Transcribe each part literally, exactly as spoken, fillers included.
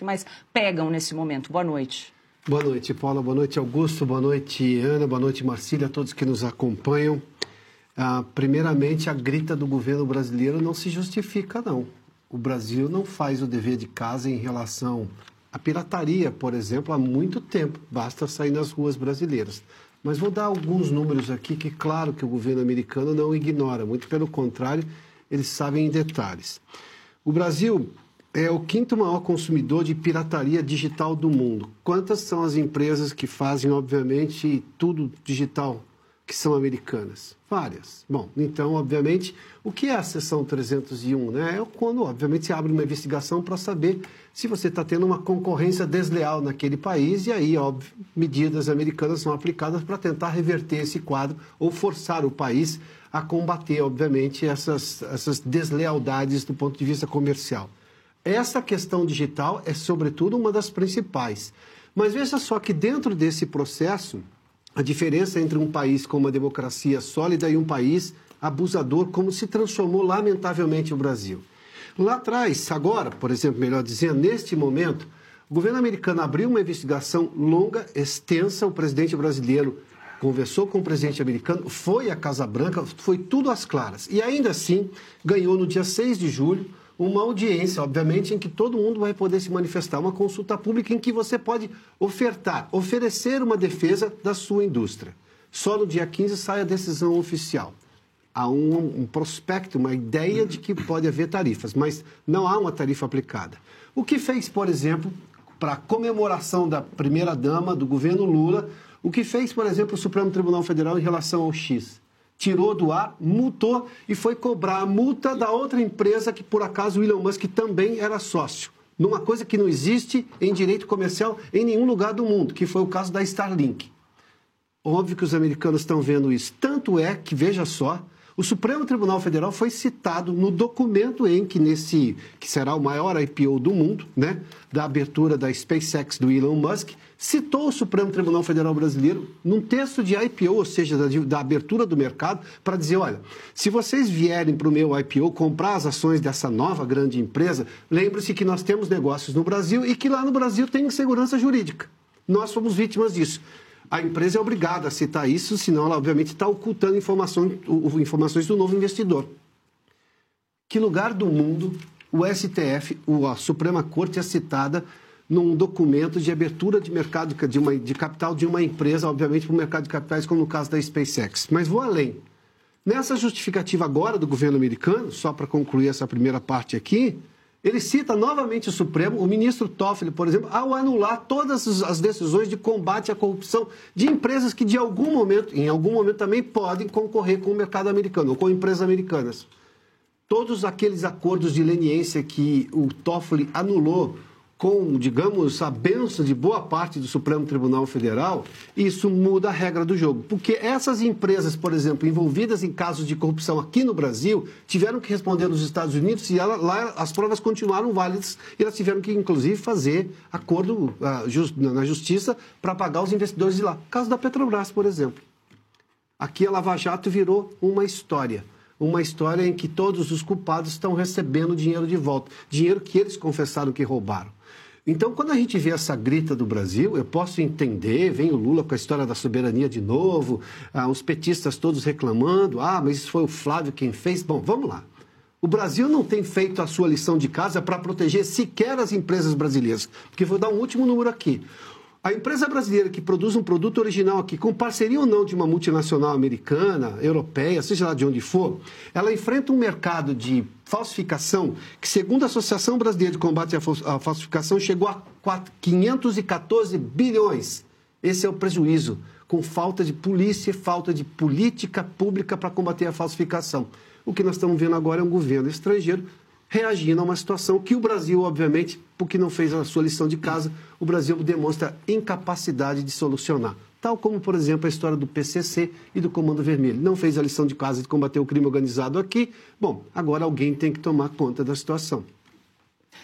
que mais pegam nesse momento? Boa noite. Boa noite, Paula. Boa noite, Augusto. Boa noite, Ana. Boa noite, Marcília, a todos que nos acompanham. Ah, primeiramente, a grita do governo brasileiro não se justifica, não. O Brasil não faz o dever de casa em relação à pirataria, por exemplo, há muito tempo. Basta sair nas ruas brasileiras. Mas vou dar alguns números aqui que, claro, que o governo americano não ignora. Muito pelo contrário, eles sabem em detalhes. O Brasil é o quinto maior consumidor de pirataria digital do mundo. Quantas são as empresas que fazem, obviamente, tudo digital, que são americanas? Várias. Bom, então, obviamente, o que é a seção trezentos e um? Né? É quando, obviamente, se abre uma investigação para saber se você está tendo uma concorrência desleal naquele país e aí, óbvio, medidas americanas são aplicadas para tentar reverter esse quadro ou forçar o país a combater, obviamente, essas, essas deslealdades do ponto de vista comercial. Essa questão digital é, sobretudo, uma das principais. Mas veja só que dentro desse processo, a diferença entre um país com uma democracia sólida e um país abusador, como se transformou, lamentavelmente, o Brasil. Lá atrás, agora, por exemplo, melhor dizendo, neste momento, o governo americano abriu uma investigação longa, extensa, o presidente brasileiro conversou com o presidente americano, foi à Casa Branca, foi tudo às claras. E ainda assim, ganhou no dia seis de julho, uma audiência, obviamente, em que todo mundo vai poder se manifestar, uma consulta pública em que você pode ofertar, oferecer uma defesa da sua indústria. Só no dia quinze sai a decisão oficial. Há um, um prospecto, uma ideia de que pode haver tarifas, mas não há uma tarifa aplicada. O que fez, por exemplo, para a comemoração da primeira-dama do governo Lula, o que fez, por exemplo, o Supremo Tribunal Federal em relação ao X? Tirou do ar, multou e foi cobrar a multa da outra empresa que, por acaso, o Elon Musk também era sócio. Numa coisa que não existe em direito comercial em nenhum lugar do mundo, que foi o caso da Starlink. Óbvio que os americanos estão vendo isso. Tanto é que, veja só, o Supremo Tribunal Federal foi citado no documento em que, nesse, que será o maior I P O do mundo, né, da abertura da SpaceX do Elon Musk, citou o Supremo Tribunal Federal brasileiro num texto de I P O, ou seja, da, da abertura do mercado, para dizer, olha, se vocês vierem para o meu I P O comprar as ações dessa nova grande empresa, lembre-se que nós temos negócios no Brasil e que lá no Brasil tem segurança jurídica. Nós fomos vítimas disso. A empresa é obrigada a citar isso, senão ela, obviamente, está ocultando informações, informações do novo investidor. Que lugar do mundo o S T F, a Suprema Corte, é citada num documento de abertura de mercado de, uma, de capital de uma empresa, obviamente, para o mercado de capitais, como no caso da SpaceX. Mas vou além. Nessa justificativa agora do governo americano, só para concluir essa primeira parte aqui, ele cita novamente o Supremo, o ministro Toffoli, por exemplo, ao anular todas as decisões de combate à corrupção de empresas que, de algum momento, em algum momento também podem concorrer com o mercado americano, ou com empresas americanas. Todos aqueles acordos de leniência que o Toffoli anulou com, digamos, a bênção de boa parte do Supremo Tribunal Federal, isso muda a regra do jogo. Porque essas empresas, por exemplo, envolvidas em casos de corrupção aqui no Brasil, tiveram que responder nos Estados Unidos e ela, lá as provas continuaram válidas e elas tiveram que, inclusive, fazer acordo uh, just, na justiça para pagar os investidores de lá. O caso da Petrobras, por exemplo. Aqui a Lava Jato virou uma história. Uma história em que todos os culpados estão recebendo dinheiro de volta. Dinheiro que eles confessaram que roubaram. Então, quando a gente vê essa grita do Brasil, eu posso entender, vem o Lula com a história da soberania de novo, ah, os petistas todos reclamando, ah, mas isso foi o Flávio quem fez. Bom, vamos lá. O Brasil não tem feito a sua lição de casa para proteger sequer as empresas brasileiras. Porque vou dar um último número aqui. A empresa brasileira que produz um produto original aqui, com parceria ou não de uma multinacional americana, europeia, seja lá de onde for, ela enfrenta um mercado de falsificação que, segundo a Associação Brasileira de Combate à Falsificação, chegou a quinhentos e quatorze bilhões. Esse é o prejuízo, com falta de polícia e falta de política pública para combater a falsificação. O que nós estamos vendo agora é um governo estrangeiro reagindo a uma situação que o Brasil, obviamente, porque não fez a sua lição de casa, o Brasil demonstra incapacidade de solucionar. Tal como, por exemplo, a história do P C C e do Comando Vermelho. Não fez a lição de casa de combater o crime organizado aqui. Bom, agora alguém tem que tomar conta da situação.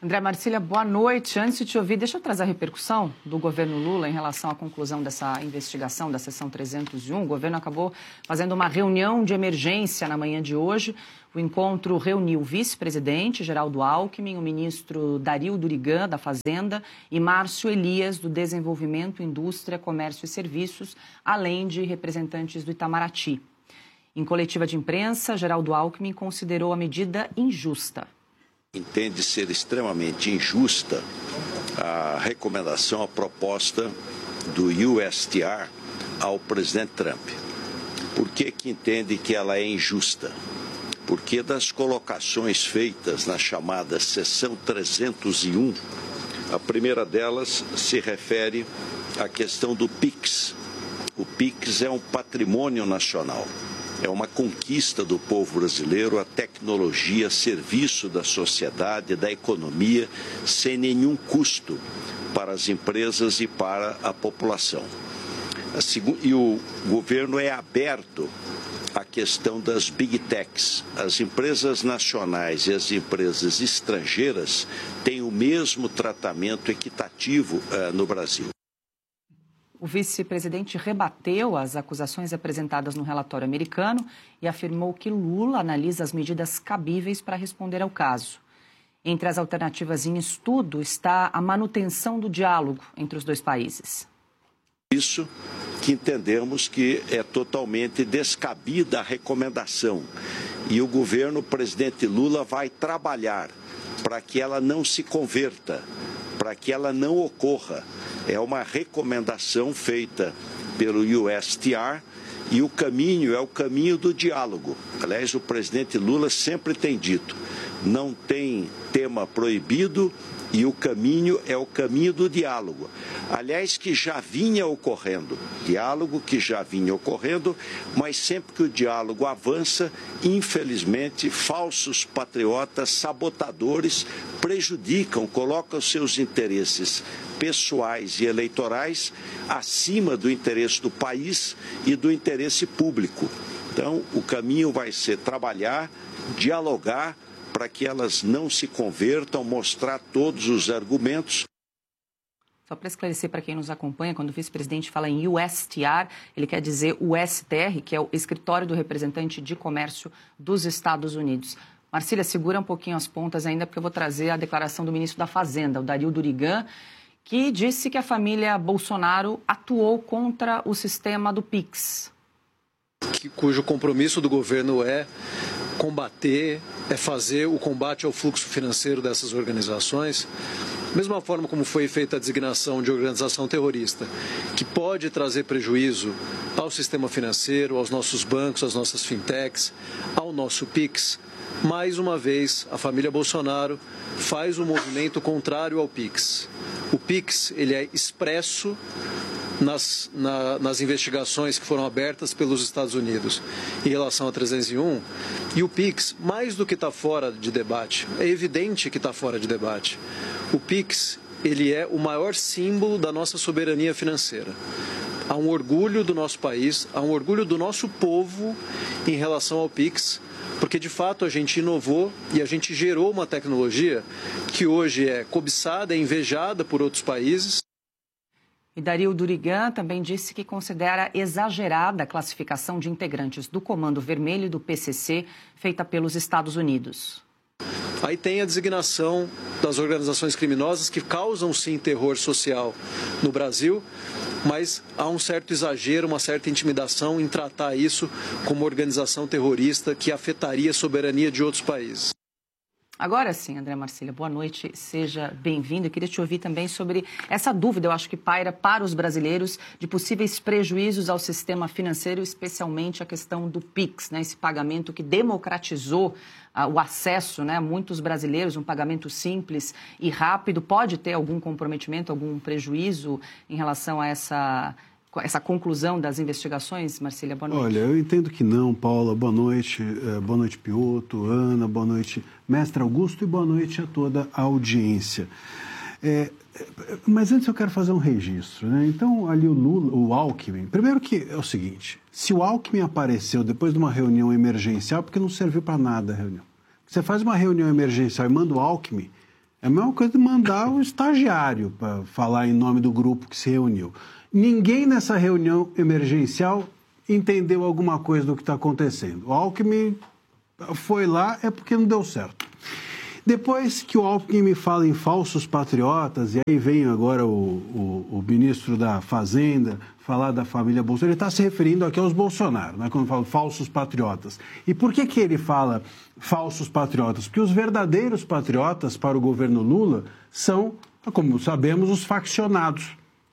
André Marcília, boa noite. Antes de te ouvir, deixa eu trazer a repercussão do governo Lula em relação à conclusão dessa investigação da seção trezentos e um. O governo acabou fazendo uma reunião de emergência na manhã de hoje. O encontro reuniu o vice-presidente Geraldo Alckmin, o ministro Dario Durigan, da Fazenda, e Márcio Elias, do Desenvolvimento, Indústria, Comércio e Serviços, além de representantes do Itamaraty. Em coletiva de imprensa, Geraldo Alckmin considerou a medida injusta. Entende ser extremamente injusta a recomendação, a proposta do U S T R ao presidente Trump. Por que que entende que ela é injusta? Porque das colocações feitas na chamada seção trezentos e um, a primeira delas se refere à questão do PIX. O PIX é um patrimônio nacional. É uma conquista do povo brasileiro, a tecnologia, serviço da sociedade, da economia, sem nenhum custo para as empresas e para a população. E o governo é aberto à questão das Big Techs. As empresas nacionais e as empresas estrangeiras têm o mesmo tratamento equitativo uh, no Brasil. O vice-presidente rebateu as acusações apresentadas no relatório americano e afirmou que Lula analisa as medidas cabíveis para responder ao caso. Entre as alternativas em estudo está a manutenção do diálogo entre os dois países. Isso que entendemos que é totalmente descabida a recomendação. E o governo, o presidente Lula, vai trabalhar para que ela não se converta, para que ela não ocorra. É uma recomendação feita pelo U S T R e o caminho é o caminho do diálogo. Aliás, o presidente Lula sempre tem dito, não tem tema proibido e o caminho é o caminho do diálogo. Aliás, que já vinha ocorrendo, diálogo que já vinha ocorrendo, mas sempre que o diálogo avança, infelizmente, falsos patriotas, sabotadores, prejudicam, colocam seus interesses pessoais e eleitorais acima do interesse do país e do interesse público. Então, o caminho vai ser trabalhar, dialogar, para que elas não se convertam, mostrar todos os argumentos. Só para esclarecer para quem nos acompanha, quando o vice-presidente fala em U S T R, ele quer dizer o S T R, que é o Escritório do Representante de Comércio dos Estados Unidos. Marcília, segura um pouquinho as pontas ainda, porque eu vou trazer a declaração do ministro da Fazenda, o Dario Durigan, que disse que a família Bolsonaro atuou contra o sistema do PIX. Que, cujo compromisso do governo é combater, é fazer o combate ao fluxo financeiro dessas organizações, da mesma forma como foi feita a designação de organização terrorista, que pode trazer prejuízo ao sistema financeiro, aos nossos bancos, às nossas fintechs, ao nosso PIX. Mais uma vez, a família Bolsonaro faz um movimento contrário ao PIX. O PIX, ele é expresso Nas, na, nas investigações que foram abertas pelos Estados Unidos em relação a trezentos e um, e o PIX, mais do que está fora de debate, é evidente que está fora de debate. O PIX, ele é o maior símbolo da nossa soberania financeira. Há um orgulho do nosso país, há um orgulho do nosso povo em relação ao PIX, porque de fato a gente inovou e a gente gerou uma tecnologia que hoje é cobiçada, é invejada por outros países. E Dario Durigan também disse que considera exagerada a classificação de integrantes do Comando Vermelho e do P C C feita pelos Estados Unidos. Aí tem a designação das organizações criminosas que causam, sim, terror social no Brasil, mas há um certo exagero, uma certa intimidação em tratar isso como organização terrorista que afetaria a soberania de outros países. Agora sim, André Marcília, boa noite, seja bem-vindo. Eu queria te ouvir também sobre essa dúvida, eu acho que paira para os brasileiros, de possíveis prejuízos ao sistema financeiro, especialmente a questão do PIX, né, esse pagamento que democratizou uh, o acesso, né, a muitos brasileiros, um pagamento simples e rápido. Pode ter algum comprometimento, algum prejuízo em relação a essa... essa conclusão das investigações, Marcília? Boa noite. Olha, eu entendo que não, Paula. Boa noite. Boa noite, Piotto, Ana, boa noite, mestre Augusto, e boa noite a toda a audiência. É, mas antes eu quero fazer um registro, né? Então, ali o Lula, o Alckmin, primeiro que é o seguinte, se o Alckmin apareceu depois de uma reunião emergencial, porque não serviu para nada a reunião. Você faz uma reunião emergencial e manda o Alckmin, É a mesma coisa de mandar o estagiário para falar em nome do grupo que se reuniu. Ninguém nessa reunião emergencial entendeu alguma coisa do que está acontecendo. O Alckmin foi lá é porque não deu certo. Depois que o Alckmin me fala em falsos patriotas, e aí vem agora o, o, o ministro da Fazenda falar da família Bolsonaro, ele está se referindo aqui aos Bolsonaro, né, quando fala falsos patriotas. E por que que ele fala falsos patriotas? Porque os verdadeiros patriotas para o governo Lula são, como sabemos, os faccionados.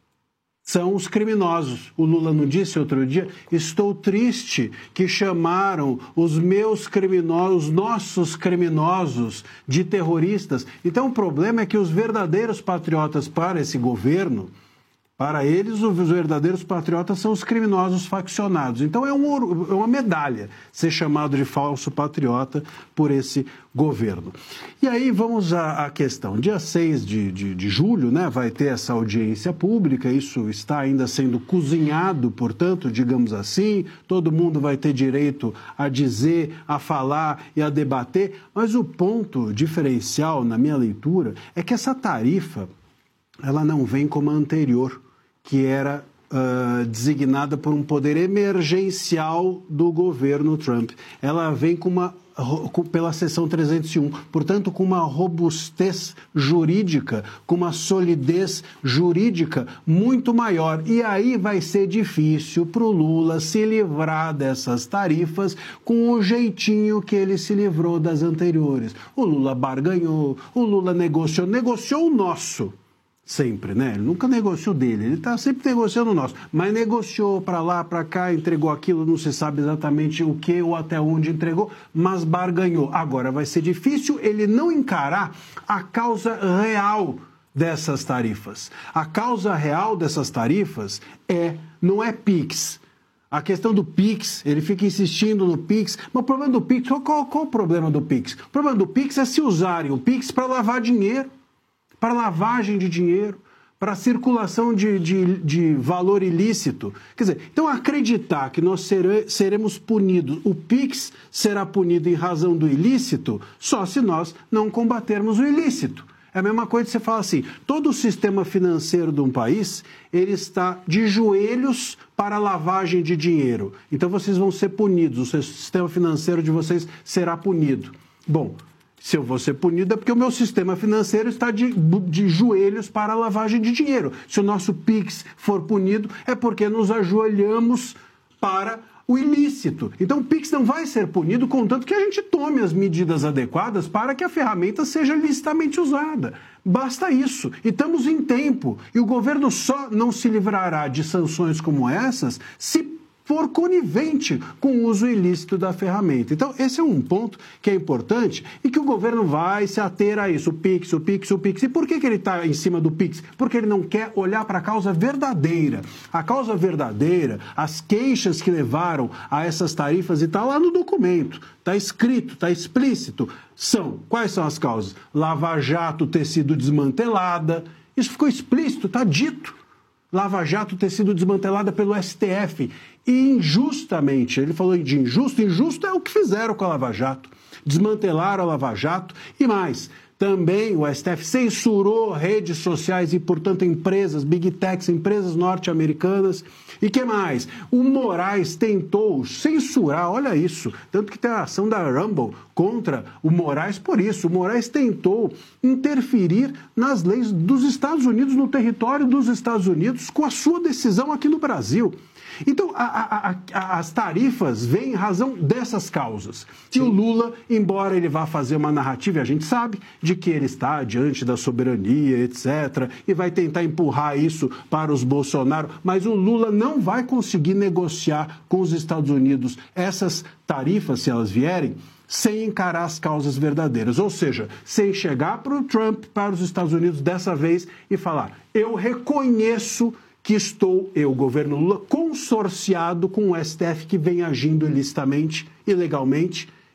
São os criminosos. O Lula não disse outro dia, estou triste que chamaram os meus criminosos, os nossos criminosos de terroristas. Então o problema é que os verdadeiros patriotas para esse governo, para eles, os verdadeiros patriotas são os criminosos faccionados. Então é, um, é uma medalha ser chamado de falso patriota por esse governo. E aí vamos à, à questão. Dia seis de, de, de julho, né, vai ter essa audiência pública, isso está ainda sendo cozinhado, portanto, digamos assim, todo mundo vai ter direito a dizer, a falar e a debater, mas o ponto diferencial, na minha leitura, é que essa tarifa, ela não vem como a anterior, que era uh, designada por um poder emergencial do governo Trump. Ela vem com uma, com, pela seção trezentos e um, portanto, com uma robustez jurídica, com uma solidez jurídica muito maior. E aí vai ser difícil para o Lula se livrar dessas tarifas com o jeitinho que ele se livrou das anteriores. O Lula barganhou, o Lula negociou, negociou o nosso. Sempre, né? Ele nunca negociou dele, ele está sempre negociando o nosso, mas negociou para lá, para cá, entregou aquilo, não se sabe exatamente o que ou até onde entregou, mas barganhou. Agora vai ser difícil ele não encarar a causa real dessas tarifas. A causa real dessas tarifas é, não é Pix. A questão do Pix, ele fica insistindo no Pix, mas o problema do Pix, qual, qual, qual o problema do Pix? O problema do Pix é se usarem o Pix para lavar dinheiro, para lavagem de dinheiro, para circulação de, de, de valor ilícito. Quer dizer, então acreditar que nós sere, seremos punidos, o Pix será punido em razão do ilícito, só se nós não combatermos o ilícito. É a mesma coisa que você fala assim, todo o sistema financeiro de um país, ele está de joelhos para a lavagem de dinheiro. Então vocês vão ser punidos, o sistema financeiro de vocês será punido. Bom, se eu vou ser punido é porque o meu sistema financeiro está de, de joelhos para a lavagem de dinheiro. Se o nosso Pix for punido, é porque nos ajoelhamos para o ilícito. Então o Pix não vai ser punido, contanto que a gente tome as medidas adequadas para que a ferramenta seja licitamente usada. Basta isso. E estamos em tempo. E o governo só não se livrará de sanções como essas se for conivente com o uso ilícito da ferramenta. Então, esse é um ponto que é importante e que o governo vai se ater a isso, o Pix, o Pix, o Pix. E por que que ele está em cima do Pix? Porque ele não quer olhar para a causa verdadeira. A causa verdadeira, as queixas que levaram a essas tarifas, e está lá no documento, está escrito, está explícito, são, quais são as causas? Lava Jato ter sido desmantelada, isso ficou explícito, está dito. Lava Jato ter sido desmantelada pelo S T F e injustamente, ele falou de injusto, injusto é o que fizeram com a Lava Jato, desmantelaram a Lava Jato e mais, também o S T F censurou redes sociais e, portanto, empresas, big techs, empresas norte-americanas. E que mais? O Moraes tentou censurar, olha isso, tanto que tem a ação da Rumble contra o Moraes por isso. O Moraes tentou interferir nas leis dos Estados Unidos, no território dos Estados Unidos, com a sua decisão aqui no Brasil. Então, a, a, a, as tarifas vêm em razão dessas causas. Sim. E o Lula, embora ele vá fazer uma narrativa, e a gente sabe, de que ele está diante da soberania, etcétera, e vai tentar empurrar isso para os Bolsonaro, mas o Lula não vai conseguir negociar com os Estados Unidos essas tarifas, se elas vierem, sem encarar as causas verdadeiras. Ou seja, sem chegar para o Trump, para os Estados Unidos dessa vez e falar, eu reconheço que estou, eu, governo Lula, consorciado com o S T F que vem agindo ilicitamente, ilegalmente,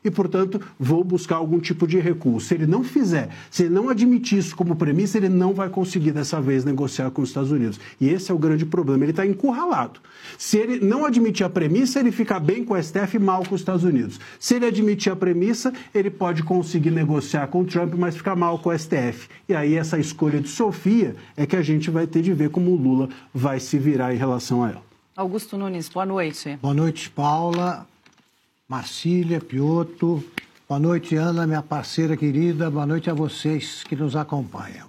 e, portanto, vou buscar algum tipo de recuo. Se ele não fizer, se ele não admitir isso como premissa, ele não vai conseguir dessa vez negociar com os Estados Unidos. E esse é o grande problema, ele está encurralado. Se ele não admitir a premissa, ele fica bem com o S T F e mal com os Estados Unidos. Se ele admitir a premissa, ele pode conseguir negociar com o Trump, mas ficar mal com o S T F. E aí essa escolha de Sofia é que a gente vai ter de ver como o Lula vai se virar em relação a ela. Augusto Nunes, boa noite. Boa noite, Paula, Marcília, Piotto. Boa noite, Ana, minha parceira querida. Boa noite a vocês que nos acompanham.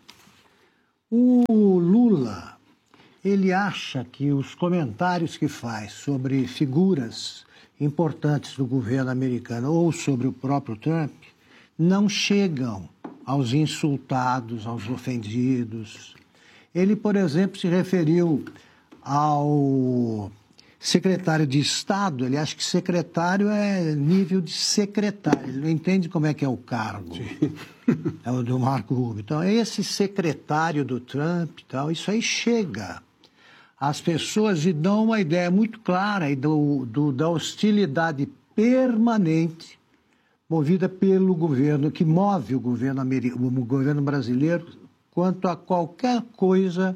O Lula, ele acha que os comentários que faz sobre figuras importantes do governo americano ou sobre o próprio Trump não chegam aos insultados, aos ofendidos. Ele, por exemplo, se referiu ao secretário de Estado. Ele acha que secretário é nível de secretário. Ele não entende como é que é o cargo. Sim. É o do Marco Rubio. Então, esse secretário do Trump, tal, isso aí chega às pessoas e dão uma ideia muito clara do, do, da hostilidade permanente movida pelo governo, que move o governo, americano, o governo brasileiro quanto a qualquer coisa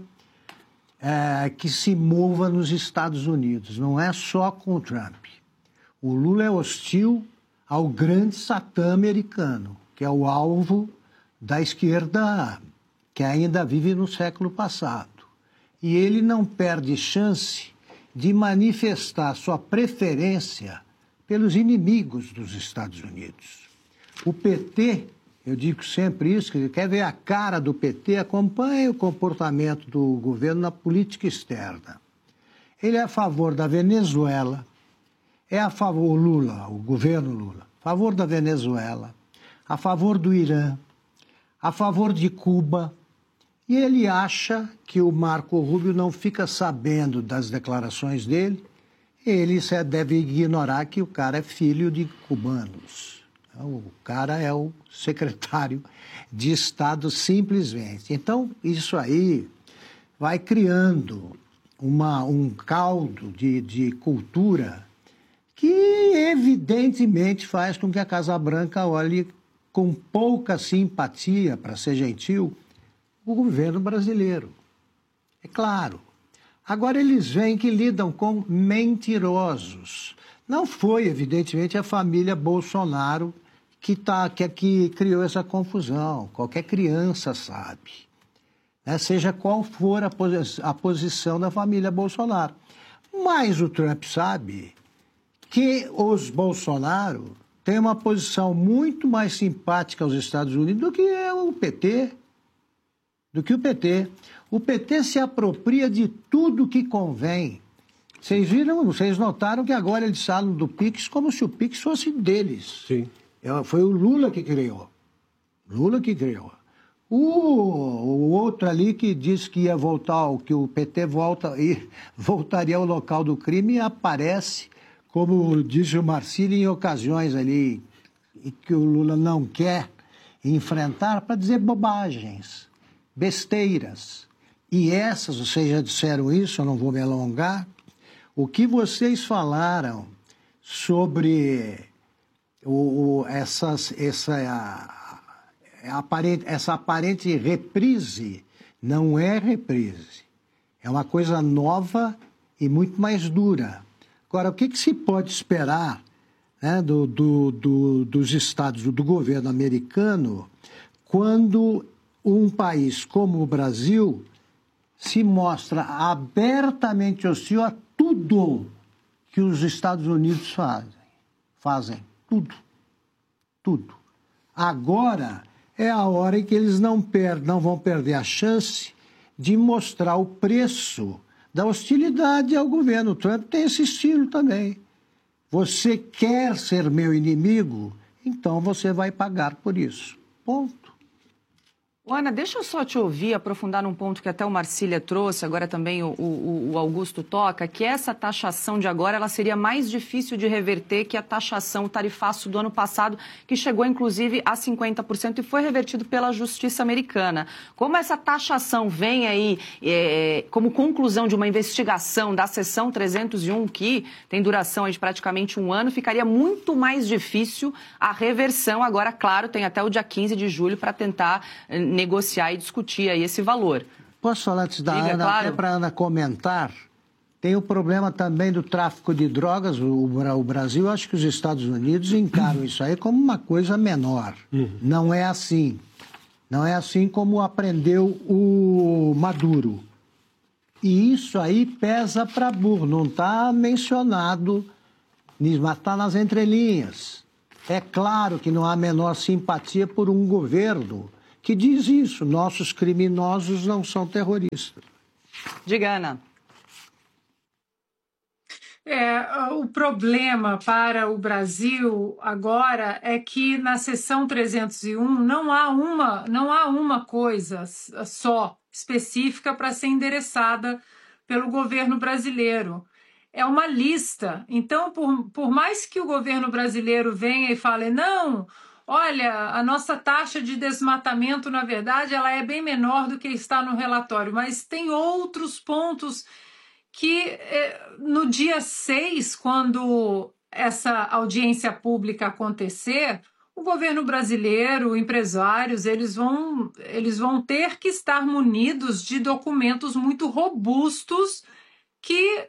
é, que se mova nos Estados Unidos. Não é só com o Trump. O Lula é hostil ao grande satã americano, que é o alvo da esquerda que ainda vive no século passado. E ele não perde chance de manifestar sua preferência pelos inimigos dos Estados Unidos. O P T, eu digo sempre isso, que quer ver a cara do P T, acompanha o comportamento do governo na política externa. Ele é a favor da Venezuela, é a favor, o Lula, o governo Lula, a favor da Venezuela, a favor do Irã, a favor de Cuba, e ele acha que o Marco Rubio não fica sabendo das declarações dele. Ele deve ignorar que o cara é filho de cubanos. O cara é o secretário de Estado simplesmente. Então, isso aí vai criando uma, um caldo de, de cultura que evidentemente faz com que a Casa Branca olhe com pouca simpatia, para ser gentil, o governo brasileiro. É claro. Agora eles veem que lidam com mentirosos. Não foi, evidentemente, a família Bolsonaro que, tá, que, que criou essa confusão. Qualquer criança sabe. Né? Seja qual for a, posi a posição da família Bolsonaro. Mas o Trump sabe que os Bolsonaro têm uma posição muito mais simpática aos Estados Unidos do que é o P T. Do que o P T. O P T se apropria de tudo que convém. Vocês viram, vocês notaram que agora eles falam do Pix como se o Pix fosse deles. Sim. Foi o Lula que criou. Lula que criou. O, o outro ali que disse que ia voltar, que o P T volta, e voltaria ao local do crime, aparece, como disse o Marcílio, em ocasiões ali que o Lula não quer enfrentar, para dizer bobagens, besteiras. E essas, vocês já disseram isso, eu não vou me alongar. O que vocês falaram sobre o, o, essas, essa, a, a aparente, essa aparente reprise não é reprise. É uma coisa nova e muito mais dura. Agora, o que, que se pode esperar, né, do, do, do, dos estados, do governo americano, quando um país como o Brasil se mostra abertamente hostil a tudo que os Estados Unidos fazem. Fazem tudo. Tudo. Agora é a hora em que eles não, per não vão perder a chance de mostrar o preço da hostilidade ao governo. O Trump tem esse estilo também. Você quer ser meu inimigo? Então você vai pagar por isso. Ponto. Ana, deixa eu só te ouvir, aprofundar num ponto que até o Marcília trouxe, agora também o, o, o Augusto toca, que essa taxação de agora ela seria mais difícil de reverter que a taxação tarifaço do ano passado, que chegou inclusive a cinquenta por cento e foi revertido pela Justiça Americana. Como essa taxação vem aí é, como conclusão de uma investigação da seção trezentos e um, que tem duração de praticamente um ano, ficaria muito mais difícil a reversão. Agora, claro, tem até o dia quinze de julho para tentar negociar e discutir aí esse valor. Posso falar antes da Diga, Ana, claro. até para a Ana comentar? Tem o problema também do tráfico de drogas. O, o Brasil, acho que os Estados Unidos encaram isso aí como uma coisa menor. Uhum. Não é assim. Não é assim como aprendeu o Maduro. E isso aí pesa para burro. Não está mencionado, mas está nas entrelinhas. É claro que não há a menor simpatia por um governo que diz isso, nossos criminosos não são terroristas. Diga, Ana. É, o problema para o Brasil agora é que na seção trezentos e um não há uma, não há uma coisa só específica para ser endereçada pelo governo brasileiro. É uma lista. Então, por, por mais que o governo brasileiro venha e fale, não, olha, a nossa taxa de desmatamento, na verdade, ela é bem menor do que está no relatório, mas tem outros pontos que no dia seis, quando essa audiência pública acontecer, o governo brasileiro, empresários, eles vão, eles vão ter que estar munidos de documentos muito robustos que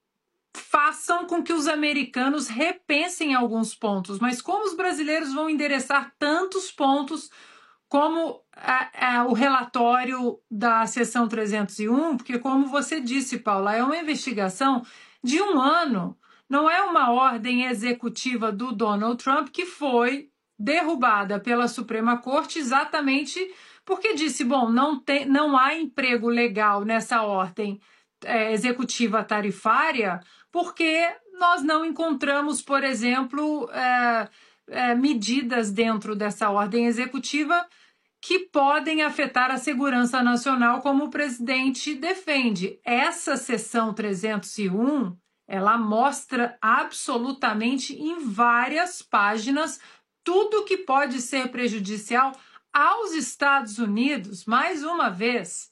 façam com que os americanos repensem alguns pontos. Mas como os brasileiros vão endereçar tantos pontos como a, a, o relatório da seção trezentos e um, porque como você disse, Paula, é uma investigação de um ano, não é uma ordem executiva do Donald Trump que foi derrubada pela Suprema Corte exatamente porque disse, bom, não, tem, não há emprego legal nessa ordem é, executiva tarifária, porque nós não encontramos, por exemplo, é, é, medidas dentro dessa ordem executiva que podem afetar a segurança nacional, como o presidente defende. Essa seção trezentos e um, ela mostra absolutamente em várias páginas tudo que pode ser prejudicial aos Estados Unidos, mais uma vez,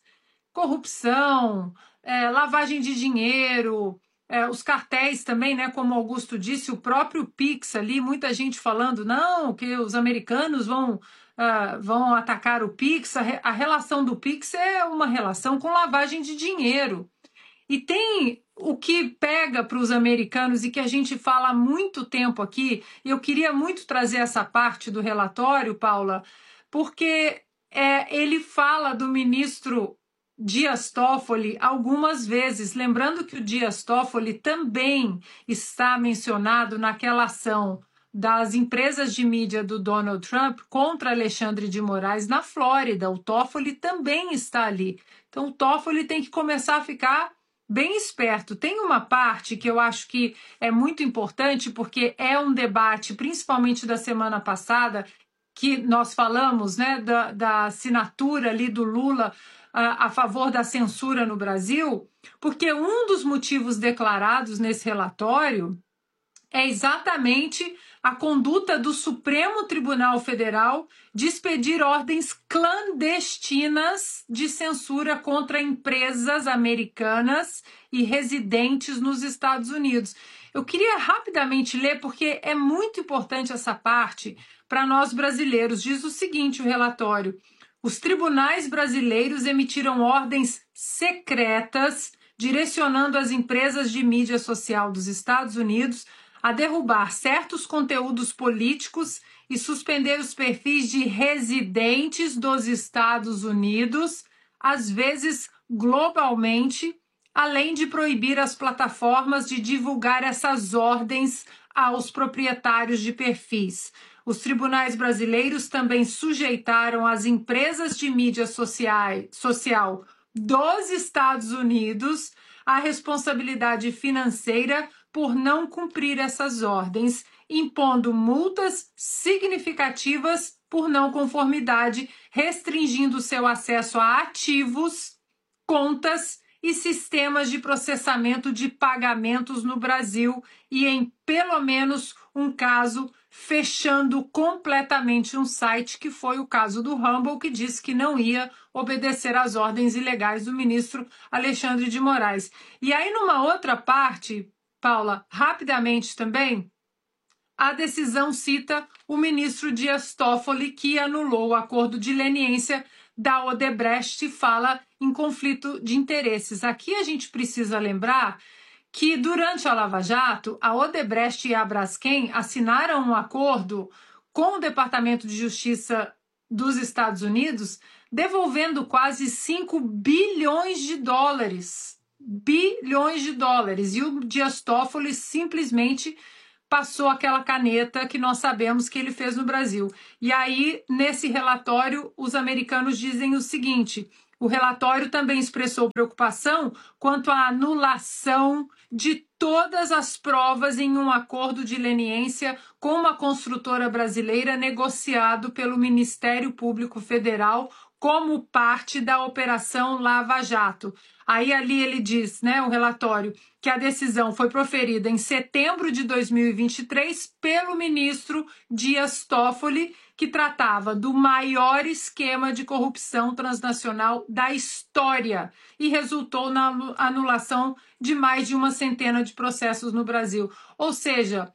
corrupção, é, lavagem de dinheiro, é, os cartéis também, né, como Augusto disse, o próprio Pix ali, muita gente falando, não, que os americanos vão... Uh, vão atacar o Pix. A, re, a relação do Pix é uma relação com lavagem de dinheiro. E tem o que pega para os americanos e que a gente fala há muito tempo aqui, e eu queria muito trazer essa parte do relatório, Paula, porque é, ele fala do ministro Dias Toffoli algumas vezes, lembrando que o Dias Toffoli também está mencionado naquela ação das empresas de mídia do Donald Trump contra Alexandre de Moraes na Flórida. O Toffoli também está ali. Então, o Toffoli tem que começar a ficar bem esperto. Tem uma parte que eu acho que é muito importante, porque é um debate, principalmente da semana passada, que nós falamos, né, da, da assinatura ali do Lula a, a favor da censura no Brasil, porque um dos motivos declarados nesse relatório é exatamente a conduta do Supremo Tribunal Federal de expedir ordens clandestinas de censura contra empresas americanas e residentes nos Estados Unidos. Eu queria rapidamente ler, porque é muito importante essa parte para nós brasileiros. Diz o seguinte, o relatório: os tribunais brasileiros emitiram ordens secretas direcionando as empresas de mídia social dos Estados Unidos a derrubar certos conteúdos políticos e suspender os perfis de residentes dos Estados Unidos, às vezes globalmente, além de proibir as plataformas de divulgar essas ordens aos proprietários de perfis. Os tribunais brasileiros também sujeitaram as empresas de mídia social, social dos Estados Unidos à responsabilidade financeira por não cumprir essas ordens, impondo multas significativas por não conformidade, restringindo seu acesso a ativos, contas e sistemas de processamento de pagamentos no Brasil e, em pelo menos um caso, fechando completamente um site, que foi o caso do Rumble, que disse que não ia obedecer às ordens ilegais do ministro Alexandre de Moraes. E aí, numa outra parte, Paula, rapidamente também, a decisão cita o ministro Dias Toffoli, que anulou o acordo de leniência da Odebrecht e fala em conflito de interesses. Aqui a gente precisa lembrar que, durante a Lava Jato, a Odebrecht e a Braskem assinaram um acordo com o Departamento de Justiça dos Estados Unidos, devolvendo quase cinco bilhões de dólares. Bilhões de dólares. E o Dias Toffoli simplesmente passou aquela caneta que nós sabemos que ele fez no Brasil. E aí, nesse relatório, os americanos dizem o seguinte: o relatório também expressou preocupação quanto à anulação de todas as provas em um acordo de leniência com uma construtora brasileira negociado pelo Ministério Público Federal como parte da Operação Lava Jato. Aí ali ele diz, né, o relatório, que a decisão foi proferida em setembro de dois mil e vinte e três pelo ministro Dias Toffoli, que tratava do maior esquema de corrupção transnacional da história e resultou na anulação de mais de uma centena de processos no Brasil. Ou seja,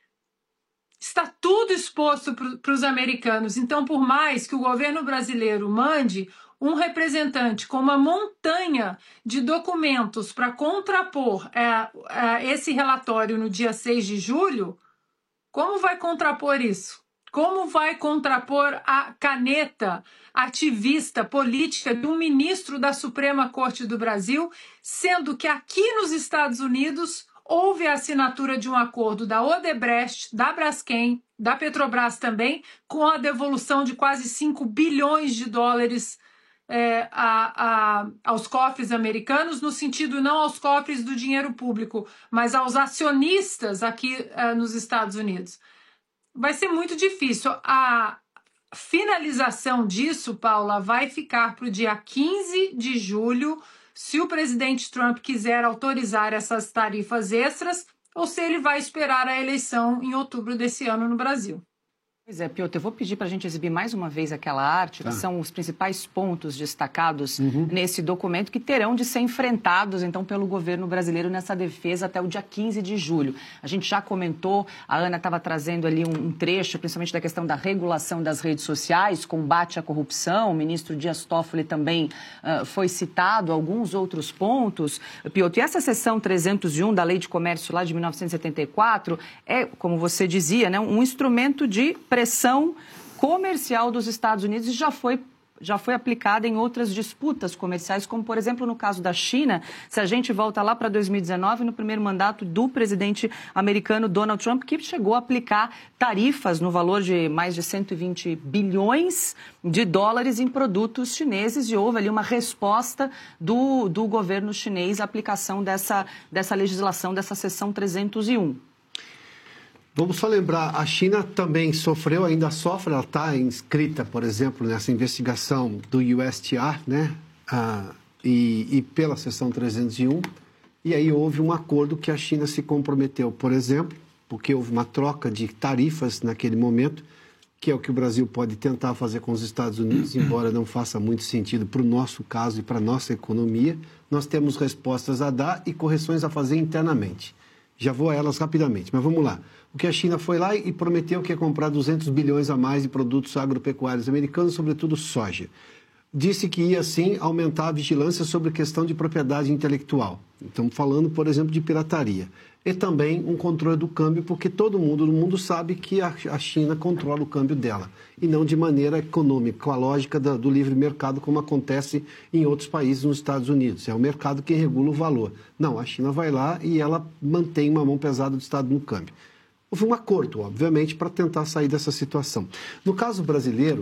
está tudo exposto para os americanos. Então, por mais que o governo brasileiro mande um representante com uma montanha de documentos para contrapor é, é, esse relatório no dia seis de julho, como vai contrapor isso? Como vai contrapor a caneta ativista política de um ministro da Suprema Corte do Brasil, sendo que aqui nos Estados Unidos houve a assinatura de um acordo da Odebrecht, da Braskem, da Petrobras também, com a devolução de quase cinco bilhões de dólares é, a, a, aos cofres americanos, no sentido não aos cofres do dinheiro público, mas aos acionistas aqui é, nos Estados Unidos. Vai ser muito difícil. A finalização disso, Paula, vai ficar para o dia quinze de julho, se o presidente Trump quiser autorizar essas tarifas extras ou se ele vai esperar a eleição em outubro desse ano no Brasil. Pois é, Piotr, eu vou pedir para a gente exibir mais uma vez aquela arte, tá, que são os principais pontos destacados uhum. nesse documento que terão de ser enfrentados, então, pelo governo brasileiro nessa defesa até o dia quinze de julho. A gente já comentou, a Ana estava trazendo ali um, um trecho, principalmente da questão da regulação das redes sociais, combate à corrupção, o ministro Dias Toffoli também uh, foi citado, alguns outros pontos. Piotr, e essa seção trezentos e um da Lei de Comércio lá de mil novecentos e setenta e quatro é, como você dizia, né, um instrumento de pressão comercial dos Estados Unidos e já foi, já foi aplicada em outras disputas comerciais, como, por exemplo, no caso da China. Se a gente volta lá para dois mil e dezenove, no primeiro mandato do presidente americano Donald Trump, que chegou a aplicar tarifas no valor de mais de cento e vinte bilhões de dólares em produtos chineses, e houve ali uma resposta do, do governo chinês à aplicação dessa, dessa legislação, dessa seção trezentos e um. Vamos só lembrar, a China também sofreu, ainda sofre, ela está inscrita, por exemplo, nessa investigação do U S T R, né? Ah, e, e pela seção trezentos e um, e aí houve um acordo que a China se comprometeu, por exemplo, porque houve uma troca de tarifas naquele momento, que é o que o Brasil pode tentar fazer com os Estados Unidos, embora não faça muito sentido para o nosso caso e para a nossa economia. Nós temos respostas a dar e correções a fazer internamente. Já vou a elas rapidamente, mas vamos lá. O que a China foi lá e prometeu que ia comprar duzentos bilhões a mais de produtos agropecuários americanos, sobretudo soja. Disse que ia, sim, aumentar a vigilância sobre a questão de propriedade intelectual. Estamos falando, por exemplo, de pirataria. E também um controle do câmbio, porque todo mundo no mundo sabe que a China controla o câmbio dela. E não de maneira econômica, com a lógica do livre mercado, como acontece em outros países nos Estados Unidos. É o mercado que regula o valor. Não, a China vai lá e ela mantém uma mão pesada do Estado no câmbio. Houve um acordo, obviamente, para tentar sair dessa situação. No caso brasileiro,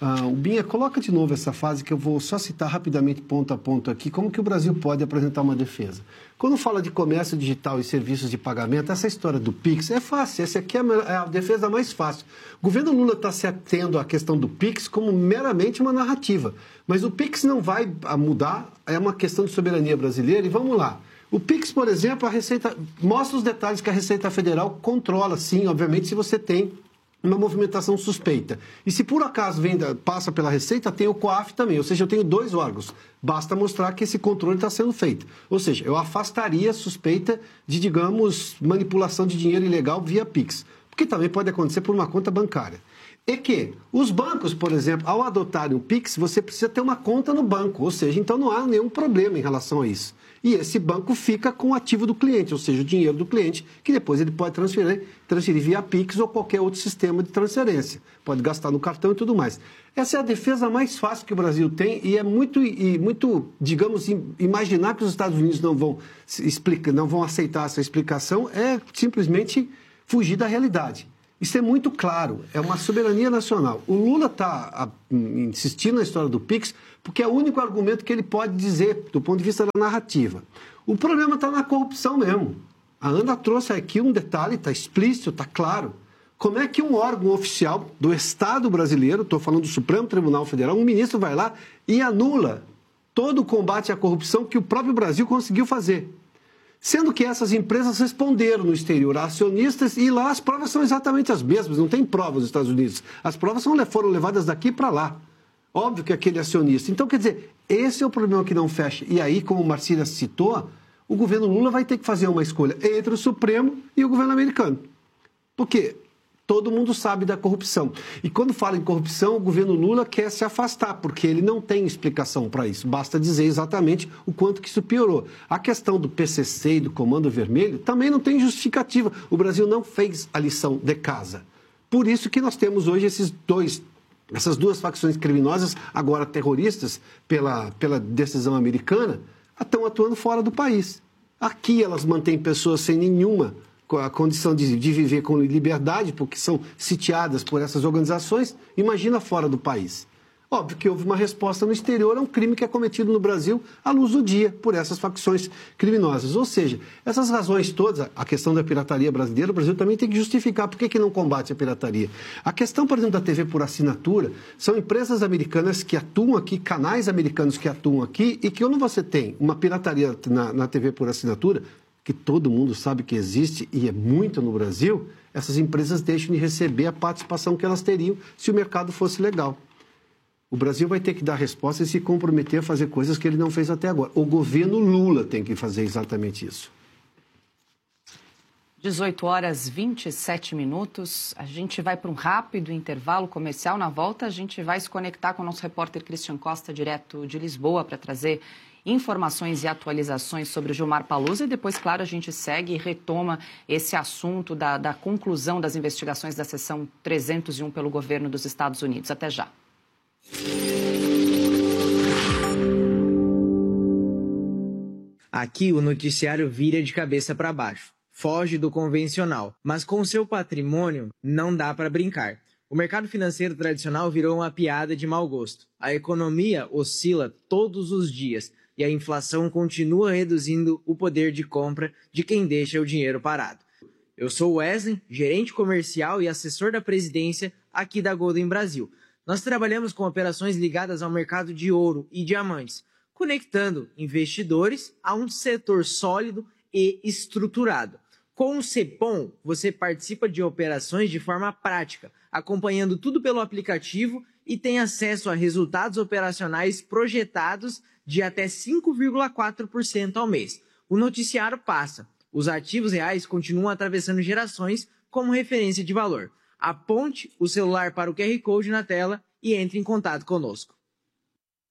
Uh, o Binha, coloca de novo essa fase que eu vou só citar rapidamente ponto a ponto aqui, como que o Brasil pode apresentar uma defesa. Quando fala de comércio digital e serviços de pagamento, essa história do Pix é fácil, essa aqui é a defesa mais fácil. O governo Lula está se atendo à questão do Pix como meramente uma narrativa, mas o Pix não vai mudar, é uma questão de soberania brasileira e vamos lá. O Pix, por exemplo, a Receita mostra os detalhes que a Receita Federal controla, sim, obviamente, se você tem uma movimentação suspeita. E se por acaso vem da, passa pela Receita, tem o COAF também, ou seja, eu tenho dois órgãos. Basta mostrar que esse controle está sendo feito. Ou seja, eu afastaria a suspeita de, digamos, manipulação de dinheiro ilegal via Pix. Porque também pode acontecer por uma conta bancária. E que os bancos, por exemplo, ao adotarem o Pix, você precisa ter uma conta no banco. Ou seja, então não há nenhum problema em relação a isso. E esse banco fica com o ativo do cliente, ou seja, o dinheiro do cliente, que depois ele pode transferir, transferir via Pix ou qualquer outro sistema de transferência. Pode gastar no cartão e tudo mais. Essa é a defesa mais fácil que o Brasil tem e é muito, e muito digamos, imaginar que os Estados Unidos não vão, explica, não vão aceitar essa explicação é simplesmente fugir da realidade. Isso é muito claro, é uma soberania nacional. O Lula está insistindo na história do Pix porque é o único argumento que ele pode dizer do ponto de vista da narrativa. O problema está na corrupção mesmo. A Ana trouxe aqui um detalhe, está explícito, está claro. Como é que um órgão oficial do Estado brasileiro, estou falando do Supremo Tribunal Federal, um ministro vai lá e anula todo o combate à corrupção que o próprio Brasil conseguiu fazer? Sendo que essas empresas responderam no exterior a acionistas e lá as provas são exatamente as mesmas, não tem provas nos Estados Unidos. As provas são, foram levadas daqui para lá. Óbvio que aquele acionista. Então, quer dizer, esse é o problema que não fecha. E aí, como o Marcília citou, o governo Lula vai ter que fazer uma escolha entre o Supremo e o governo americano. Porque todo mundo sabe da corrupção. E quando fala em corrupção, o governo Lula quer se afastar, porque ele não tem explicação para isso. Basta dizer exatamente o quanto que isso piorou. A questão do P C C e do Comando Vermelho também não tem justificativa. O Brasil não fez a lição de casa. Por isso que nós temos hoje esses dois, essas duas facções criminosas, agora terroristas, pela, pela decisão americana, estão atuando fora do país. Aqui elas mantêm pessoas sem nenhuma a condição de, de viver com liberdade, porque são sitiadas por essas organizações, imagina fora do país. Óbvio que houve uma resposta no exterior a um crime que é cometido no Brasil à luz do dia por essas facções criminosas. Ou seja, essas razões todas, a questão da pirataria brasileira, o Brasil também tem que justificar por que, que não combate a pirataria. A questão, por exemplo, da T V por assinatura, são empresas americanas que atuam aqui, canais americanos que atuam aqui, e que quando você tem uma pirataria na, na T V por assinatura, que todo mundo sabe que existe e é muito no Brasil, essas empresas deixam de receber a participação que elas teriam se o mercado fosse legal. O Brasil vai ter que dar resposta e se comprometer a fazer coisas que ele não fez até agora. O governo Lula tem que fazer exatamente isso. dezoito horas e vinte e sete minutos. A gente vai para um rápido intervalo comercial. Na volta, a gente vai se conectar com o nosso repórter Christian Costa, direto de Lisboa, para trazer informações e atualizações sobre o Gilmar Palusa e depois, claro, a gente segue e retoma esse assunto da, da conclusão das investigações da seção trezentos e um pelo governo dos Estados Unidos. Até já. Aqui o noticiário vira de cabeça para baixo. Foge do convencional, mas com seu patrimônio não dá para brincar. O mercado financeiro tradicional virou uma piada de mau gosto. A economia oscila todos os dias e a inflação continua reduzindo o poder de compra de quem deixa o dinheiro parado. Eu sou Wesley, gerente comercial e assessor da presidência aqui da Golden Brasil. Nós trabalhamos com operações ligadas ao mercado de ouro e diamantes, conectando investidores a um setor sólido e estruturado. Com o Cepom, você participa de operações de forma prática, acompanhando tudo pelo aplicativo e tem acesso a resultados operacionais projetados de até cinco vírgula quatro por cento ao mês. O noticiário passa. Os ativos reais continuam atravessando gerações como referência de valor. Aponte o celular para o Q R Code na tela e entre em contato conosco.